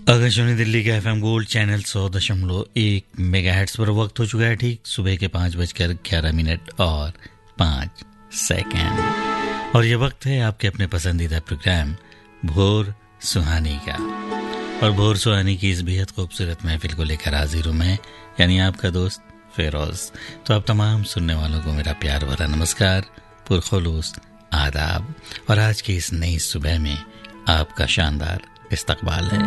आकाशवाणी दिल्ली का FM gold channel 100.1 megahertz पर वक्त हो चुका है ठीक सुबह के 5:11 और 5 सेकंड और ये वक्त है आपके अपने पसंदीदा प्रोग्राम भोर सुहानी का। और भोर सुहानी की इस बेहद खूबसूरत महफिल को लेकर हाजिर हूं मैं, यानी आपका दोस्त फेरोज। तो आप तमाम सुनने वालों को मेरा प्यार भरा नमस्कार, पुरखुलूस आदाब। और आज की इस नई सुबह में आपका शानदार इस्तकबाल है।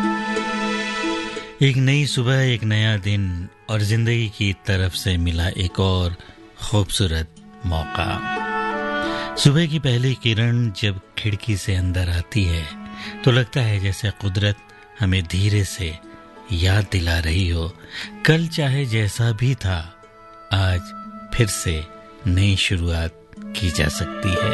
एक नई सुबह, एक नया दिन और जिंदगी की तरफ से मिला एक और खूबसूरत मौका। सुबह की पहली किरण जब खिड़की से अंदर आती है तो लगता है जैसे कुदरत हमें धीरे से याद दिला रही हो, कल चाहे जैसा भी था आज फिर से नई शुरुआत की जा सकती है।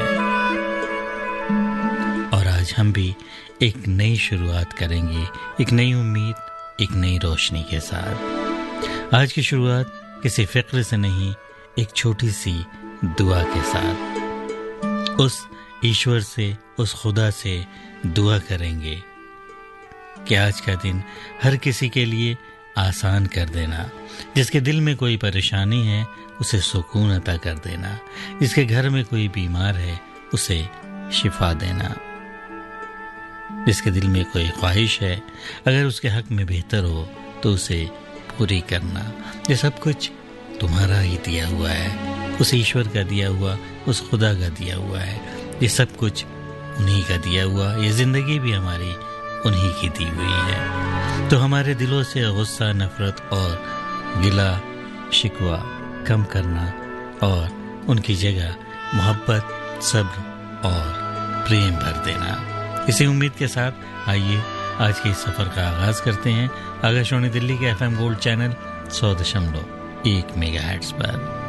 और आज हम भी एक नई शुरुआत करेंगे, एक नई उम्मीद, एक नई रोशनी के साथ। आज की शुरुआत किसी फिक्र से नहीं, एक छोटी सी दुआ के साथ। उस ईश्वर से, उस खुदा से दुआ करेंगे कि आज का दिन हर किसी के लिए आसान कर देना। जिसके दिल में कोई परेशानी है उसे सुकून अता कर देना। जिसके घर में कोई बीमार है उसे शिफा देना। जिसके दिल में कोई ख्वाहिश है अगर उसके हक में बेहतर हो तो उसे पूरी करना। ये सब कुछ तुम्हारा ही दिया हुआ है, उस ईश्वर का दिया हुआ, उस खुदा का दिया हुआ है। ये सब कुछ उन्हीं का दिया हुआ, ये जिंदगी भी हमारी उन्हीं की दी हुई है। तो हमारे दिलों से गुस्सा, नफरत और गिला शिकवा कम करना और उनकी जगह मोहब्बत, सब्र और प्रेम भर देना। इसी उम्मीद के साथ आइए आज के इस सफर का आगाज करते हैं आकाशवाणी दिल्ली के एफएम गोल्ड चैनल 100.1 मेगाहर्ट्ज पर।